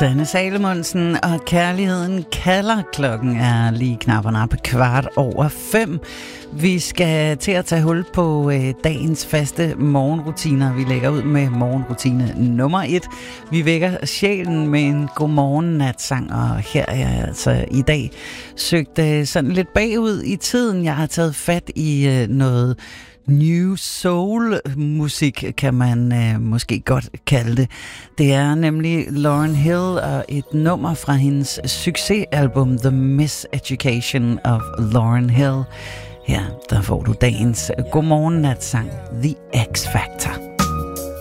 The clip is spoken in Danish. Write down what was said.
Sanne Salomonsen og Kærligheden kalder. Klokken er lige knap 5:15. Vi skal til at tage hul på dagens faste morgenrutiner. Vi lægger ud med morgenrutine nummer 1. Vi vækker sjælen med en godmorgen-natsang, og her er jeg altså i dag søgt sådan lidt bagud i tiden. Jeg har taget fat i noget New Soul musik, kan man måske godt kalde det. Det er nemlig Lauryn Hill og et nummer fra hendes succesalbum The Miseducation of Lauryn Hill. Her der får du dagens godmorgen-natsang The X Factor.